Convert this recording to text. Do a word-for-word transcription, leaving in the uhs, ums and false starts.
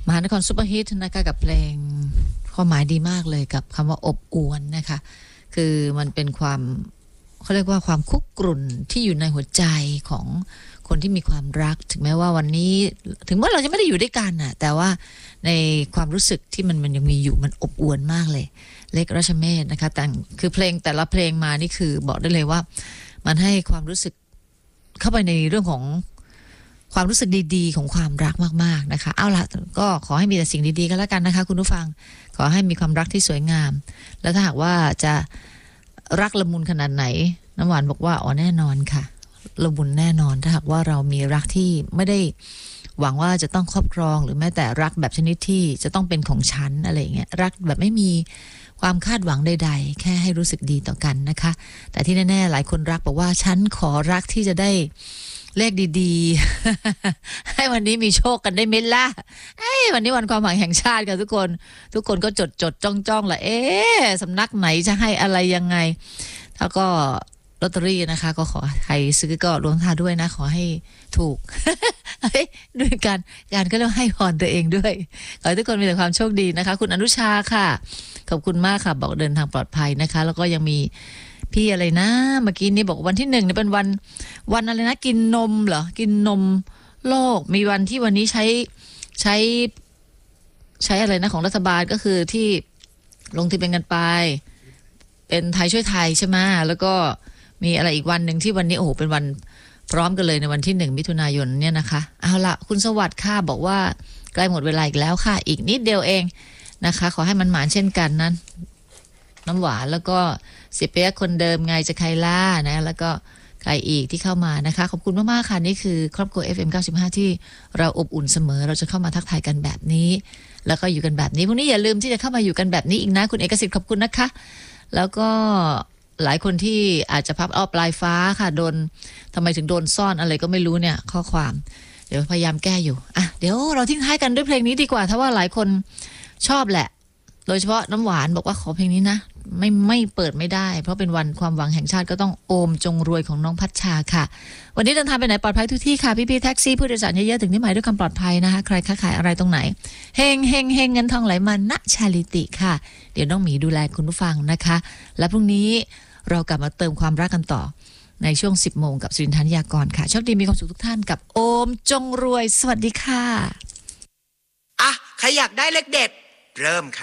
มหานครซุปเปอร์ฮิตนะคะกับเพลงความหมายดีมากเลยกับคำว่าอบอวลนะคะคือมันเป็นความเขาเรียกว่าความคุกกรุ่นที่อยู่ในหัวใจของคนที่มีความรักถึงแม้ว่าวันนี้ถึงแม้เราจะไม่ได้อยู่ด้วยกันน่ะแต่ว่าในความรู้สึกที่มันมันยังมีอยู่มันอบอวลมากเลยเล็กราชเมธนะคะแต่คือเพลงแต่ละเพลงมานี่คือบอกได้เลยว่ามันให้ความรู้สึกเข้าไปในเรื่องของความรู้สึกดีๆของความรักมากๆนะคะเอาล่ะก็ขอให้มีแต่สิ่งดีๆกันแล้วกันนะคะคุณผู้ฟังขอให้มีความรักที่สวยงามแล้วถ้าหากว่าจะรักละมุนขนาดไหนน้ำหวานบอกว่าอ๋อแน่นอนค่ะละมุนแน่นอนถ้าหากว่าเรามีรักที่ไม่ได้หวังว่าจะต้องครอบครองหรือแม้แต่รักแบบชนิดที่จะต้องเป็นของฉันอะไรอย่างเงี้ยรักแบบไม่มีความคาดหวังใดๆแค่ให้รู้สึกดีต่อกันนะคะแต่ที่แน่ๆหลายคนรักบอกว่าฉันขอรักที่จะได้เลขดีๆ ให้วันนี้มีโชคกันได้ไหมล่ะเอ้ยวันนี้วันความหวังแห่งชาติกันทุกคนทุกคนก็จดจดจ้องจ้องแหละเอ๊ะสำนักไหนจะให้อะไรยังไงแล้วก็ลอตเตอรี่นะคะก็ขอใครซื้อก็รวมท่าด้วยนะขอให้ถูก ด้วยการการก็เรียกให้พรตัวเองด้วยขอให้ทุกคนมีแต่ความโชคดีนะคะคุณอนุชาค่ะขอบคุณมากค่ะบอกเดินทางปลอดภัยนะคะแล้วก็ยังมีพี่อะไรนะเมื่อกี้นี้บอกวันที่หนึ่งเนี่ยเป็นวันวันอะไรนะกินนมเหรอกินนมโลกมีวันที่วันนี้ใช้ใช้ใช้อะไรนะของรัฐบาลก็คือที่ลงทะเบียนกันไปเป็นไทยช่วยไทยใช่ไหมแล้วก็มีอะไรอีกวันหนึ่งที่วันนี้โอ้โหเป็นวันพร้อมกันเลยในวันที่หนึ่งมิถุนายนเนี่ยนะคะเอาละคุณสวัสดิ์ค่ะบอกว่าใกล้หมดเวลาอีกแล้วค่ะอีกนิดเดียวเองนะคะขอให้มันหมานเช่นกันนั้นน้ำหวานแล้วก็เสียเปียกคนเดิมไงจะใครล่านะแล้วก็ใครอีกที่เข้ามานะคะขอบคุณมากๆค่ะนี่คือครอบครัว เอฟ เอ็ม เก้าสิบห้า ที่เราอบอุ่นเสมอเราจะเข้ามาทักทายกันแบบนี้แล้วก็อยู่กันแบบนี้พวกนี้อย่าลืมที่จะเข้ามาอยู่กันแบบนี้อีกนะคุณเอกสิทธิ์ขอบคุณนะคะแล้วก็หลายคนที่อาจจะพับเอาปลายฟ้าค่ะโดนทำไมถึงโดนซ่อนอะไรก็ไม่รู้เนี่ยข้อความเดี๋ยวพยายามแก้อยู่อ่ะเดี๋ยวเราทิ้งท้ายกันด้วยเพลงนี้ดีกว่าถ้าว่าหลายคนชอบแหละโดยเฉพาะน้ำหวานบอกว่าขอเพลงนี้นะไม่ไม่เปิดไม่ได้เพราะเป็นวันความหวังแห่งชาติก็ต้องโอมจงรวยของน้องพัชชาค่ะวันนี้เดินทางไปไหนปลอดภัยทุกที่ค่ะพี่ๆแท็กซี่ผู้โดยสารเยอะๆถึงที่หมายด้วยความปลอดภัยนะคะใครค้าขายอะไรตรงไหนเฮงเฮงเฮงเงินทองไหลมาณชาลิติค่ะเดี๋ยวน้องหมีดูแลคุณผู้ฟังนะคะและพรุ่งนี้เรากลับมาเติมความรักกันต่อในช่วงสิบโมงกับสิรินทร์ ธนิยากรค่ะโชคดีมีความสุขทุกท่านกับโอมจงรวยสวัสดีค่ะอ่ะใครอยากได้เลขเด็ดเริ่มค่ะ